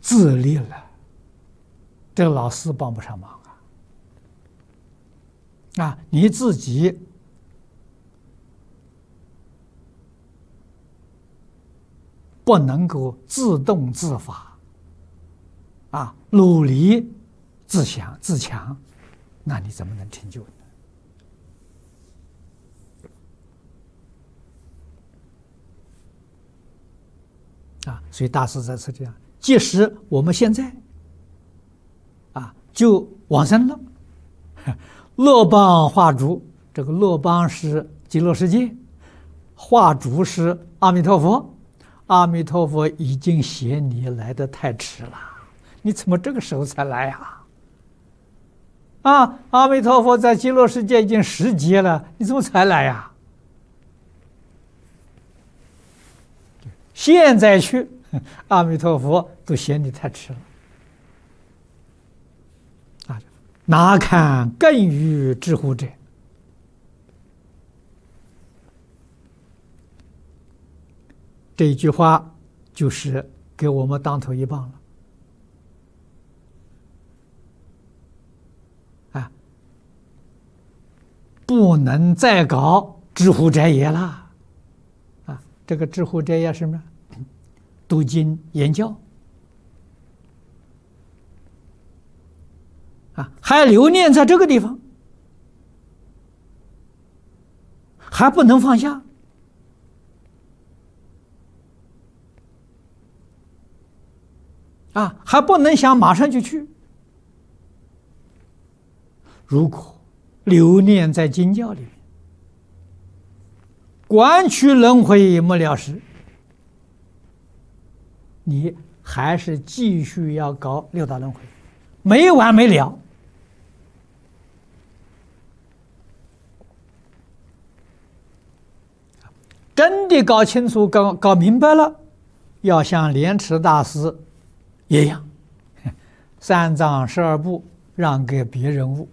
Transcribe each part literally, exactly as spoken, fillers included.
自立了，这个老师帮不上忙啊！啊，你自己不能够自动自发，啊，努力自强自强，那你怎么能成就呢？啊，所以大师在此这样，即使我们现在啊就往生了，乐邦化烛，这个乐邦是极乐世界，化烛是阿弥陀佛，阿弥陀佛已经嫌你来得太迟了，你怎么这个时候才来呀？啊，阿弥陀佛在极乐世界已经十劫了，你怎么才来呀？现在去，阿弥陀佛都嫌你太迟了。啊，哪堪更于知乎者？这一句话就是给我们当头一棒了。啊，不能再搞知乎者也了。啊，这个知乎者也是什么？读经研教啊，还留念在这个地方，还不能放下啊，还不能想马上就去。如果留念在经教里面，观取轮回没了时，你还是继续要搞六道轮回，没完没了。真的搞清楚、搞搞明白了，要像莲池大师一样，三藏十二部让给别人悟。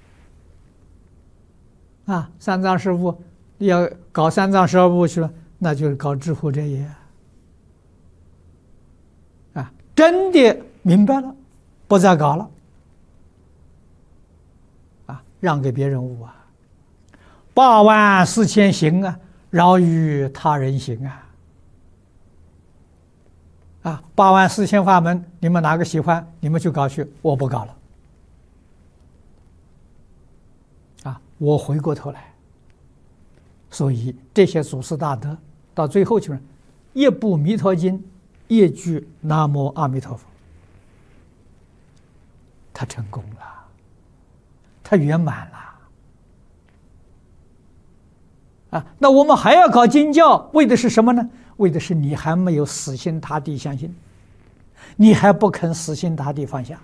啊，三藏十二部要搞三藏十二部去了，那就是搞知乎者也。啊，真的明白了，不再搞了，啊，让给别人悟啊。八万四千行啊，饶于他人行啊。啊，八万四千法门，你们哪个喜欢，你们去搞去，我不搞了。啊，我回过头来，所以这些祖师大德到最后就是一部《弥陀经》。一句南无阿弥陀佛，他成功了，他圆满了啊！那我们还要搞经教，为的是什么呢？为的是你还没有死心塌地相信，你还不肯死心塌地放下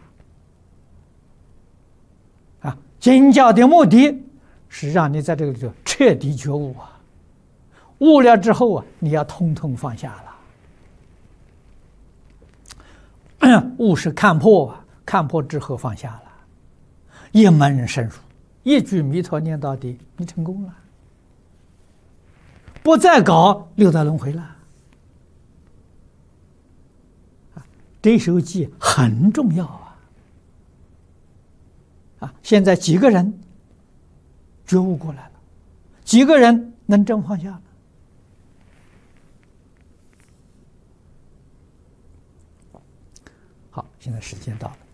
啊！经教的目的是让你在这个里头彻底觉悟啊，悟了之后啊，你要通通放下了。悟是看破啊，看破之后放下了，一门深入，一句弥陀念到底，你成功了，不再搞六道轮回了。这首偈很重要啊！啊，现在几个人觉悟过来了，几个人能真放下了？好，现在时间到了。